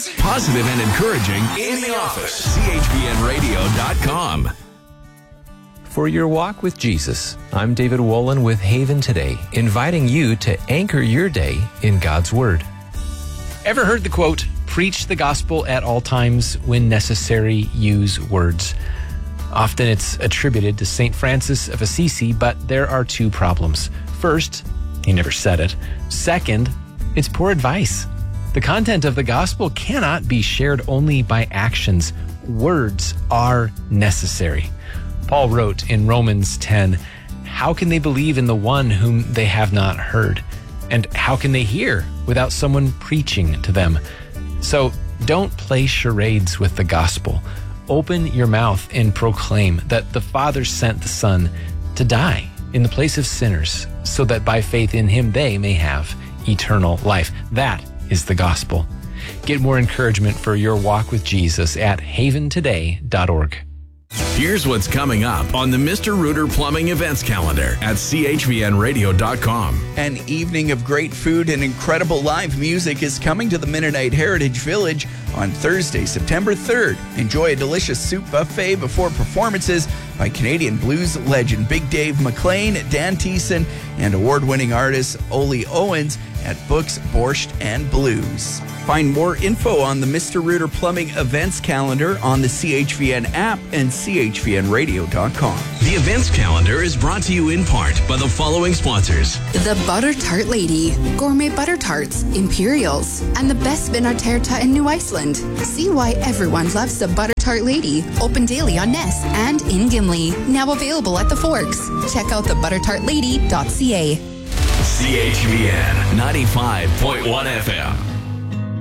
Positive and encouraging in the office. CHBNradio.com. For your walk with Jesus, I'm David Wolin with Haven Today, inviting you to anchor your day in God's Word. Ever heard the quote, preach the gospel at all times, when necessary, use words? Often it's attributed to St. Francis of Assisi, but there are two problems. First, he never said it. Second, it's poor advice. The content of the gospel cannot be shared only by actions. Words are necessary. Paul wrote in Romans 10, "How can they believe in the one whom they have not heard? And how can they hear without someone preaching to them?" So don't play charades with the gospel. Open your mouth and proclaim that the Father sent the Son to die in the place of sinners, so that by faith in him they may have eternal life. That is the gospel. Get more encouragement for your walk with Jesus at haventoday.org. Here's what's coming up on the Mr. Rooter Plumbing events calendar at CHBNradio.com. An evening of great food and incredible live music is coming to the Mennonite Heritage Village on Thursday, September 3rd. Enjoy a delicious soup buffet before performances by Canadian blues legend Big Dave McLean, Dan Thiessen, and award-winning artist Oli Owens at Books, Borscht, and Blues. Find more info on the Mr. Rooter Plumbing events calendar on the CHVN app and CHVNradio.com. The events calendar is brought to you in part by the following sponsors. The Butter Tart Lady, gourmet butter tarts, Imperials, and the best Vinarterta in New Iceland. See why everyone loves the Butter Tart Lady. Open daily on Ness and in Gimli. Now available at the Forks. Check out thebuttertartlady.ca. CHVN 95.1 FM.